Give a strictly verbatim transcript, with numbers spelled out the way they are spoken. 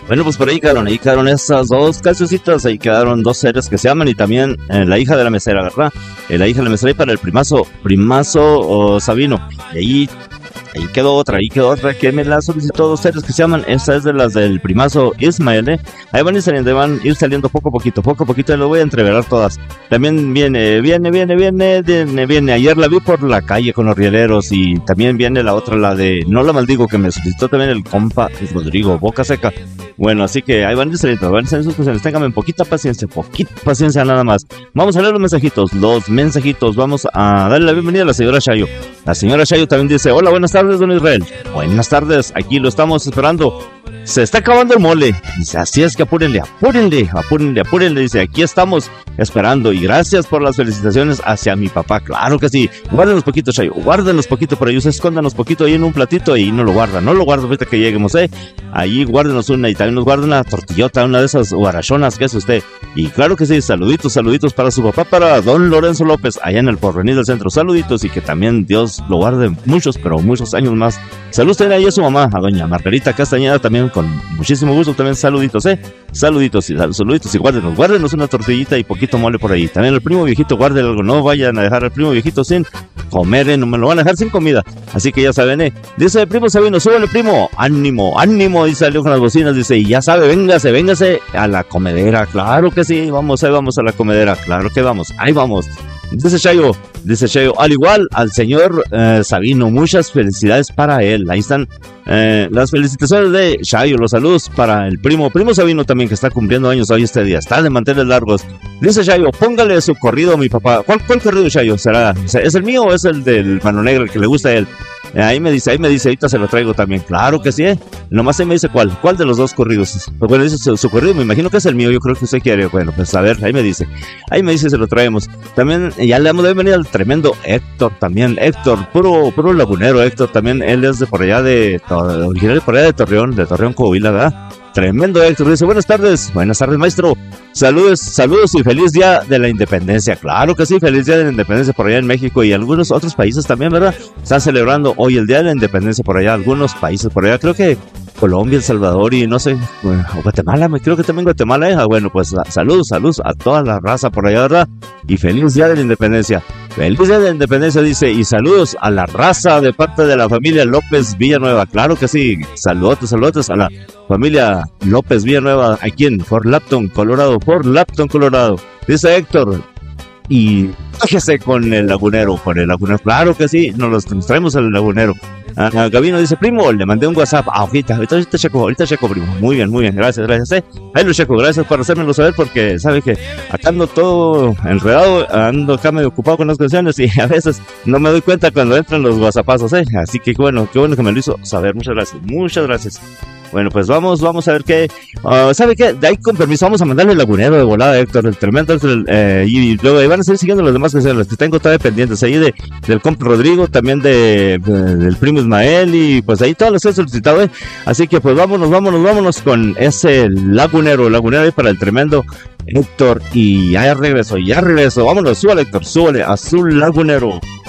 Bueno, pues por ahí quedaron, ahí quedaron esas dos cancioncitas, ahí quedaron dos seres que se aman y también eh, la hija de la mesera, ¿verdad? Eh, la hija de la mesera y para el primazo, primazo o Sabino. Y ahí, ahí quedó otra, ahí quedó otra que me la solicitó dos seres que se aman. Esta es de las del primazo Ismael, ¿eh? Ahí van a ir saliendo, van a ir saliendo poco a poquito, poco a poquito, y lo voy a entreverar todas. También viene, viene, viene, viene, viene, viene. Ayer la vi por la calle con los rieleros y también viene la otra, la de No la maldigo, que me solicitó también el compa Rodrigo, Boca Seca. Bueno, así que ahí van a ir saliendo, van a ir saliendo sus canciones. Ténganme poquita paciencia, poquita paciencia nada más. Vamos a leer los mensajitos, los mensajitos. Vamos a darle la bienvenida a la señora Shayo. La señora Shayo también dice: hola, buenas tardes, don Israel. Buenas tardes, aquí lo estamos esperando. Se está acabando el mole. Dice, así es que apúrenle, apúrenle, apúrenle, apúrenle. Dice, aquí estamos esperando. Y gracias por las felicitaciones hacia mi papá. Claro que sí. Guárdenos poquito, Chayo. Guárdenos poquito por ahí. Usted escóndanos poquito ahí en un platito y no lo guarda. No lo guarda ahorita que lleguemos, ¿eh? Ahí guárdenos una y también nos guarda una tortillota, una de esas guarachonas que es usted. Y claro que sí, saluditos, saluditos para su papá, para don Lorenzo López, allá en el Porvenir del Centro. Saluditos y que también Dios lo guarde muchos, pero muchos años más. Saludos también ahí a su mamá, a doña Margarita Castañeda, también con muchísimo gusto. También saluditos, eh. Saluditos y saluditos y guárdenos, guárdenos una tortillita y poquito mole por ahí. También el primo viejito, guarden algo, no vayan a dejar al primo viejito sin comer, eh, no me lo van a dejar sin comida. Así que ya saben, eh. Dice el primo Sabino, súbele primo, ánimo, ánimo, y salió con las bocinas, dice, y ya sabe, véngase, véngase a la comedera. Claro que sí, vamos, ahí vamos a la comedera, claro que vamos, ahí vamos. Dice Chayo, dice Chayo, al igual al señor eh, Sabino, muchas felicidades para él. Ahí están eh, las felicitaciones de Chayo, los saludos para el primo, primo Sabino también, que está cumpliendo años hoy este día, está de manteles largos. Dice Chayo, póngale su corrido a mi papá. ¿Cuál, cuál corrido, Chayo? ¿Será? ¿Es el mío o es el del Mano Negra, el que le gusta a él? Ahí me dice, ahí me dice, ahorita se lo traigo también. Claro que sí, ¿eh? Nomás ahí me dice cuál, cuál de los dos corridos. Pues bueno, dice su, su corrido, me imagino que es el mío, yo creo que usted quiere. Bueno, pues a ver, ahí me dice, ahí me dice, se lo traemos. También ya le damos de bienvenida al tremendo Héctor también. Héctor, puro, puro lagunero, Héctor también. Él es de por allá de, originario por allá de Torreón, de Torreón, Coahuila, ¿verdad? Tremendo Héctor, dice, buenas tardes, buenas tardes maestro, saludos, saludos y feliz día de la independencia. Claro que sí, feliz día de la independencia por allá en México y algunos otros países también, ¿verdad? Están celebrando hoy el día de la independencia por allá, algunos países por allá, creo que Colombia, El Salvador y no sé, bueno, Guatemala, creo que también Guatemala, ¿eh? Bueno, pues saludos, saludos a toda la raza por allá, ¿verdad? Y feliz día de la independencia. Feliz día de la independencia, dice, y saludos a la raza de parte de la familia López Villanueva. Claro que sí, saludos, saludos a la familia López Villanueva aquí en Fort Lapton, Colorado, Fort Lapton, Colorado. Dice Héctor, y déjese con el lagunero, con el lagunero. Claro que sí, nos los nos traemos al lagunero. Ah, Gabino dice, primo, le mandé un WhatsApp. Ah, ahorita, ahorita, ahorita checo, ahorita checo, primo. Muy bien, muy bien, gracias, gracias. Eh. Ahí lo checo, gracias por hacérmelo saber, porque sabe que acá ando todo enredado, ando acá medio ocupado con las canciones y a veces no me doy cuenta cuando entran los WhatsAppazos, eh. Así que bueno, qué bueno que me lo hizo saber. Muchas gracias, muchas gracias. Bueno, pues vamos, vamos a ver qué. Uh, ¿Sabe qué? De ahí con permiso, vamos a mandarle el lagunero de volada, Héctor, el tremendo Héctor. Eh, y luego ahí van a seguir siguiendo los demás canciones, las que tengo todavía pendientes. Ahí de, del compa Rodrigo, también de, de, del primo Ismael, y pues ahí todas las he solicitado, ¿eh? Así que pues vámonos, vámonos, vámonos con ese lagunero, lagunero ahí para el tremendo Héctor. Y ya regreso, ya regreso. Vámonos, súbale, Héctor, súbale a su lagunero.